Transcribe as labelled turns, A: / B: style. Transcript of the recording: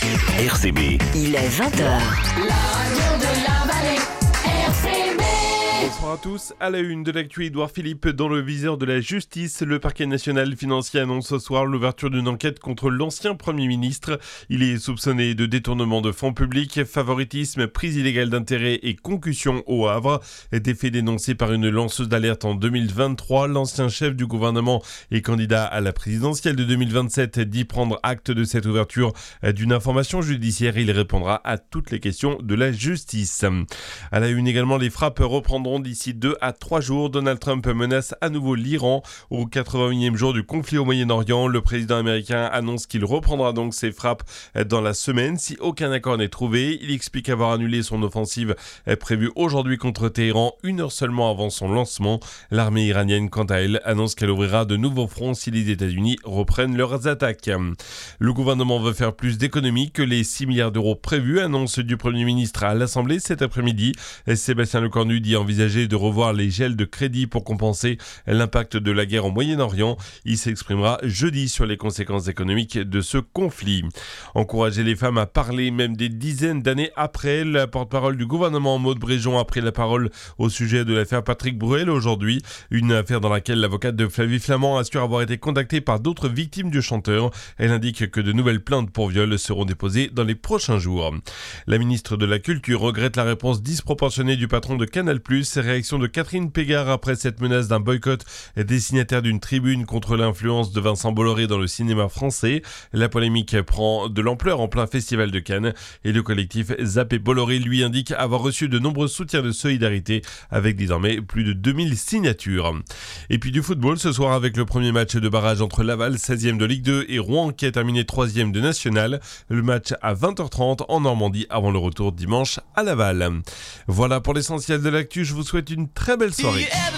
A: RCB.
B: Il est 20h.
C: La radio de la vallée, RCB.
D: Bonsoir à tous. À la une de l'actu, Édouard Philippe dans le viseur de la justice. Le parquet national financier annonce ce soir l'ouverture d'une enquête contre l'ancien Premier ministre. Il est soupçonné de détournement de fonds publics, favoritisme, prise illégale d'intérêt et concussion au Havre. Des faits dénoncés par une lanceuse d'alerte en 2023. L'ancien chef du gouvernement et candidat à la présidentielle de 2027 dit prendre acte de cette ouverture d'une information judiciaire. Il répondra à toutes les questions de la justice. À la une également, les frappes reprendront d'ici 2 à 3 jours. Donald Trump menace à nouveau l'Iran. Au 81e jour du conflit au Moyen-Orient, le président américain annonce qu'il reprendra donc ses frappes dans la semaine si aucun accord n'est trouvé. Il explique avoir annulé son offensive prévue aujourd'hui contre Téhéran, 1 heure seulement avant son lancement. L'armée iranienne, quant à elle, annonce qu'elle ouvrira de nouveaux fronts si les États-Unis reprennent leurs attaques. Le gouvernement veut faire plus d'économies que les 6 milliards d'euros prévus, annonce du Premier ministre à l'Assemblée cet après-midi. Sébastien Lecornu dit envisager de revoir les gels de crédit pour compenser l'impact de la guerre au Moyen-Orient. Il s'exprimera jeudi sur les conséquences économiques de ce conflit. Encourager les femmes à parler, même des dizaines d'années après. La porte-parole du gouvernement, Maude Bréjon, a pris la parole au sujet de l'affaire Patrick Bruel aujourd'hui. Une affaire dans laquelle l'avocate de Flavie Flament assure avoir été contactée par d'autres victimes du chanteur. Elle indique que de nouvelles plaintes pour viol seront déposées dans les prochains jours. La ministre de la Culture regrette la réponse disproportionnée du patron de Canal+. Réaction de Catherine Pégard après cette menace d'un boycott des signataires d'une tribune contre l'influence de Vincent Bolloré dans le cinéma français. La polémique prend de l'ampleur en plein festival de Cannes et le collectif Zappé Bolloré lui indique avoir reçu de nombreux soutiens de solidarité avec désormais plus de 2000 signatures. Et puis du football ce soir avec le premier match de barrage entre Laval, 16e de Ligue 2 et Rouen qui a terminé 3e de National. Le match à 20h30 en Normandie avant le retour dimanche à Laval. Voilà pour l'essentiel de l'actu, je vous souhaite une très belle soirée.